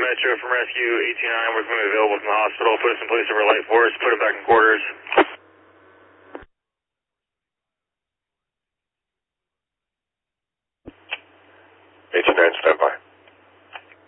Metro from Rescue 829. We're going to be available from the hospital. Put us in place over light for us. Put it back in quarters. 829, stand by.